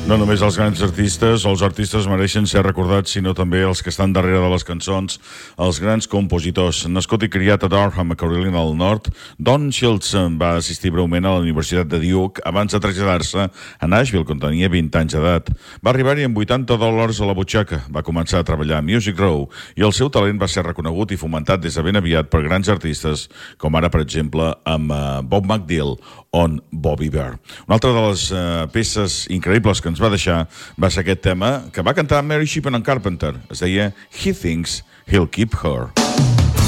No només els grans artistes o els artistes mereixen ser recordats, sinó també els que estan darrere de les cançons, els grans compositors. Nascut i criat a Durham, a Carolina del Nord, Don Shields va assistir breument a la Universitat de Duke abans de traslladar-se a Nashville, quan tenia 20 anys d'edat. Va arribar-hi amb $80 a la butxaca, va començar a treballar a Music Row i el seu talent va ser reconegut i fomentat des de ben aviat per grans artistes, com ara, per exemple, amb Bob McDill o Bobby Bear. Una altra de les peces increïbles que ens va deixar va ser aquest tema que va cantar Mary Shipman and Carpenter. Es deia He Thinks He'll Keep Her.